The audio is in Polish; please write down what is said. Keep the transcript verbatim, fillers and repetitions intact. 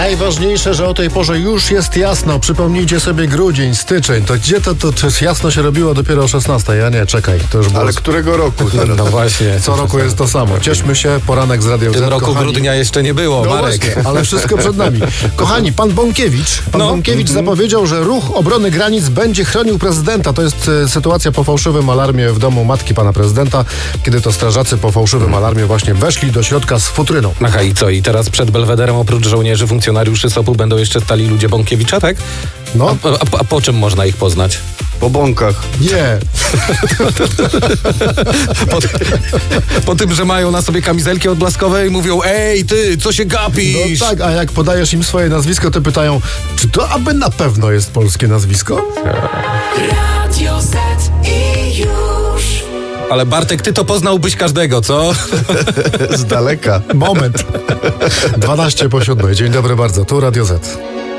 najważniejsze, że o tej porze już jest jasno. Przypomnijcie sobie grudzień, styczeń. To gdzie to, to, to jasno się robiło dopiero o szesnastej? Ja nie, czekaj. To już było... Ale którego roku teraz? No właśnie. Co roku jest to samo. Cieszmy się, poranek z Radio W tym Z, roku kochani. grudnia jeszcze nie było, No Marek. właśnie, ale wszystko przed nami. Kochani, pan Bąkiewicz, pan No. Bąkiewicz zapowiedział, że ruch obrony granic będzie chronił prezydenta. To jest e, sytuacja po fałszywym alarmie w domu matki pana prezydenta, kiedy to strażacy po fałszywym alarmie właśnie weszli do środka z futryną. Aha, i co? I teraz przed Belwederem oprócz żołnierzy, funkcjonariuszy S O P-u będą jeszcze stali ludzie Bąkiewicza, tak? No, A, a, a po czym można ich poznać? Po bąkach. nie. Po, po tym, że mają na sobie kamizelki odblaskowe i mówią: ej, ty, co się gapisz? No tak, a jak podajesz im swoje nazwisko, to pytają, czy to aby na pewno jest polskie nazwisko? Radio Z i już. Ale Bartek, ty to poznałbyś każdego, co? Z daleka. Moment. dwanaście po siódmej. Dzień dobry bardzo, tu Radio Z.